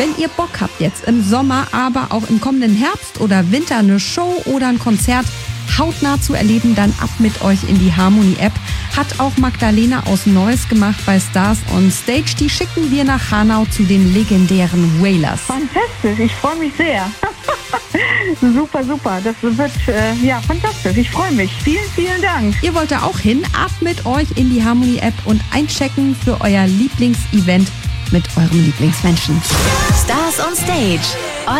Wenn ihr Bock habt jetzt im Sommer, aber auch im kommenden Herbst oder Winter eine Show oder ein Konzert hautnah zu erleben, dann ab mit euch in die Harmony-App. Hat auch Magdalena aus Neuss gemacht bei Stars on Stage. Die schicken wir nach Hanau zu den legendären Wailers. Fantastisch, ich freue mich sehr. Super, super. Das wird fantastisch. Ich freue mich. Vielen, vielen Dank. Ihr wollt da auch hin? Ab mit euch in die Harmony-App und einchecken für euer Lieblingsevent mit eurem Lieblingsmenschen. Stars on Stage.